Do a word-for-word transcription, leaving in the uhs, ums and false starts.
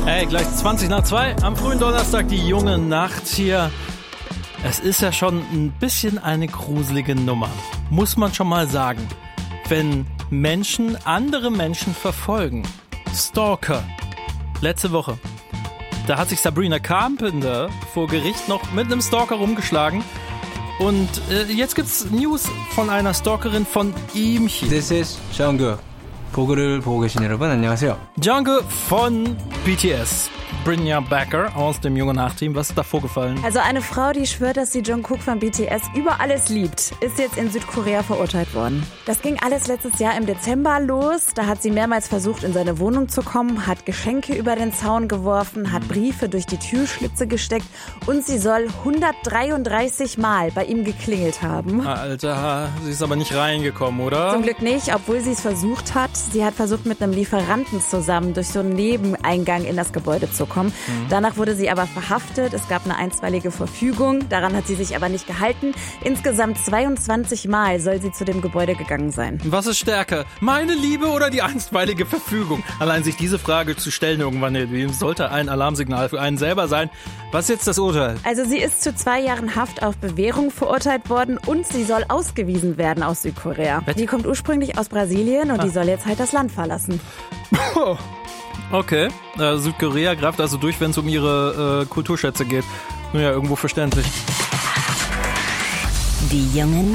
Hey, gleich zwanzig nach zwei am frühen Donnerstag, die junge Nacht hier. Es ist ja schon ein bisschen eine gruselige Nummer, muss man schon mal sagen. Wenn Menschen andere Menschen verfolgen. Stalker. Letzte Woche. Da hat sich Sabrina Carpenter vor Gericht noch mit einem Stalker rumgeschlagen. Und äh, jetzt gibt's News von einer Stalkerin von ihm hier. This is Jungkook. 보그를 보고 계신 여러분, 안녕하세요. Jungkook von B T S. Brynja Becker aus dem Junge Nachteam. Was ist da vorgefallen? Also eine Frau, die schwört, dass sie Jungkook von B T S über alles liebt, ist jetzt in Südkorea verurteilt worden. Das ging alles letztes Jahr im Dezember los. Da hat sie mehrmals versucht, in seine Wohnung zu kommen, hat Geschenke über den Zaun geworfen, hat Briefe durch die Türschlitze gesteckt und sie soll hundertdreiunddreißig Mal bei ihm geklingelt haben. Alter, sie ist aber nicht reingekommen, oder? Zum Glück nicht, obwohl sie es versucht hat. Sie hat versucht, mit einem Lieferanten zusammen durch so einen Nebeneingang in das Gebäude zu kommen. Mhm. Danach wurde sie aber verhaftet. Es gab eine einstweilige Verfügung. Daran hat sie sich aber nicht gehalten. Insgesamt zweiundzwanzig Mal soll sie zu dem Gebäude gegangen sein. Was ist stärker? Meine Liebe oder die einstweilige Verfügung? Allein sich diese Frage zu stellen irgendwann, sollte ein Alarmsignal für einen selber sein. Was ist jetzt das Urteil? Also sie ist zu zwei Jahren Haft auf Bewährung verurteilt worden und sie soll ausgewiesen werden aus Südkorea. Was? Die kommt ursprünglich aus Brasilien und ah. die soll jetzt halt das Land verlassen. Oh. Okay, äh, Südkorea greift also durch, wenn es um ihre äh, Kulturschätze geht. Nun ja, irgendwo verständlich. Die Jungen